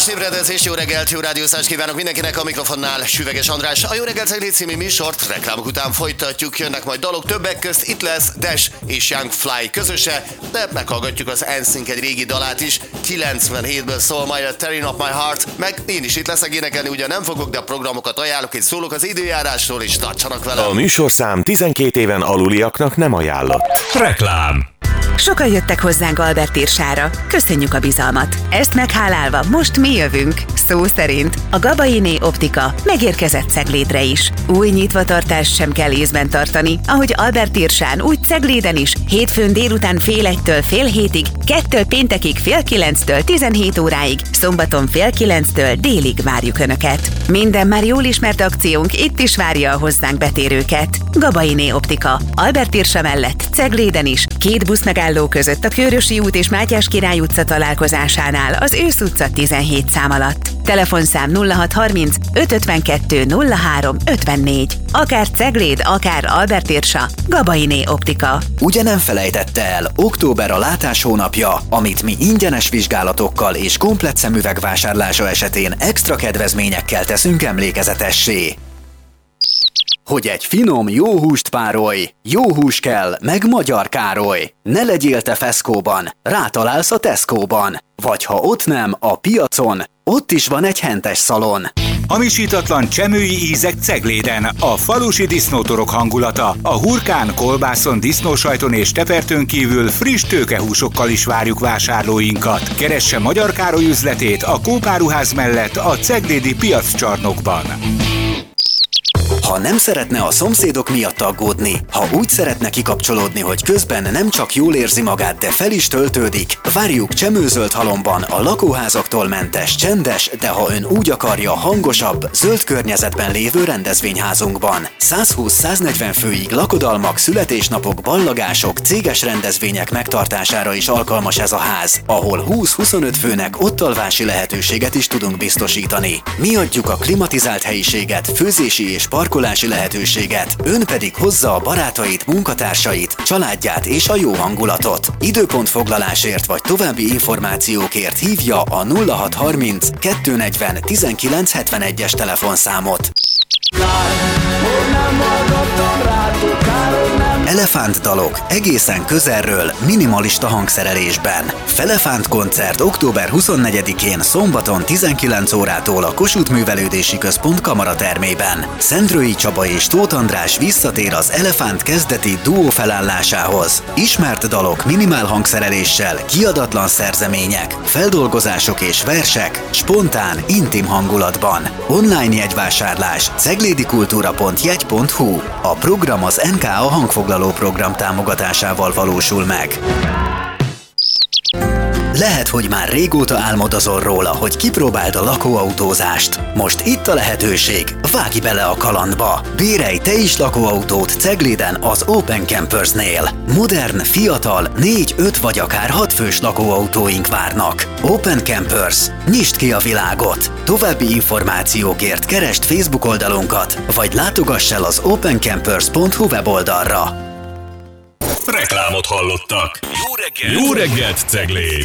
kellemes ébredezés, jó reggelt, jó rádiózást kívánok mindenkinek, a mikrofonnál Süveges András. A Jó reggelt Cegléd című műsort reklámok után folytatjuk, jönnek majd dalok, többek közt itt lesz Dash és Young Fly közöse, de meghallgatjuk az NSYNC egy régi dalát is, 97-ből szól majd a Tearing Up My Heart, meg én is itt leszek énekelni, ugyan nem fogok, de a programokat ajánlok, itt szólok az időjárásról, és tartsanak vele. A műsorszám 12 éven aluliaknak nem ajánlott. Reklám. Sokan jöttek hozzánk Albert Írsára. Köszönjük a bizalmat. Ezt meghálálva most mi jövünk. Szó szerint a Gabainé Optika megérkezett Ceglédre is. Új nyitvatartást sem kell észben tartani, ahogy Albert Írsán, úgy Cegléden is. Hétfőn délután fél 1-től fél 7-ig, kettől péntekig fél 9-től 17 óráig, szombaton fél 9-től délig várjuk Önöket. Minden már jól ismert akciónk itt is várja a hozzánk betérőket. Gabainé Optika. Albert Írsa mellett Cegléden is, 2 buszmegálló között a Kőrösi út és Mátyás Király utca találkozásánál az Ősz utca 17 szám alatt. Telefonszám 0630 552 03 54. Akár Cegléd, akár Albert Írsa. Gabainé Optika. Ugye nem felejtette el, október a látás hónapja, amit mi ingyenes vizsgálatokkal és komplett szemüveg vásárlása esetén extra kedvezményekkel teszünk emlékezetessé. Hogy egy finom, jó húst párolj, jó hús kell, meg Magyar Károly. Ne legyél te feszkóban, rátalálsz a Tesco-ban. Vagy ha ott nem, a piacon, ott is van egy hentes szalon. Hamisítatlan csemői ízek Cegléden, a falusi disznótorok hangulata, a hurkán, kolbászon, disznósajton és tepertőn kívül friss tőkehúsokkal is várjuk vásárlóinkat. Keresse Magyar Károly üzletét a Kópáruház mellett a ceglédi piaccsarnokban. Ha nem szeretne a szomszédok miatt aggódni, ha úgy szeretne kikapcsolódni, hogy közben nem csak jól érzi magát, de fel is töltődik, várjuk Csemőzöld Halomban a lakóházaktól mentes, csendes, de ha ön úgy akarja, hangosabb, zöld környezetben lévő rendezvényházunkban. 120-140 főig lakodalmak, születésnapok, ballagások, céges rendezvények megtartására is alkalmas ez a ház, ahol 20-25 főnek ottalvási lehetőséget is tudunk biztosítani. Mi adjuk a klimatizált helyiséget, főzési és parkolási lehetőséget, ön pedig hozza a barátait, munkatársait, családját és a jó hangulatot. Időpontfoglalásért vagy további információkért hívja a 0630 240 1971-es telefonszámot. Elefántdalok egészen közelről, minimalista hangszerelésben. Felefánt koncert október 24-én szombaton 19 órától a Kossuth Művelődési Központ kamaratermében. Szendrői Csaba és Tóth András visszatér az Elefánt kezdeti duó felállásához. Ismert dalok minimál hangszereléssel, kiadatlan szerzemények, feldolgozások és versek, spontán, intim hangulatban. Online jegyvásárlás ceglédikultúra.jegy.hu. A program az NKA hangfoglaló program támogatásával valósul meg. Lehet, hogy már régóta álmodozol róla, hogy kipróbáld a lakóautózást. Most itt a lehetőség, vágj bele a kalandba! Bérelj te is lakóautót Cegléden az Open Campersnél. Modern, fiatal, 4-5 vagy akár 6 fős lakóautóink várnak. Open Campers. Nyisd ki a világot! További információkért keresd Facebook oldalunkat, vagy látogass el az opencampers.hu weboldalra. Reklámot hallottak. Jó reggelt, Cegléd!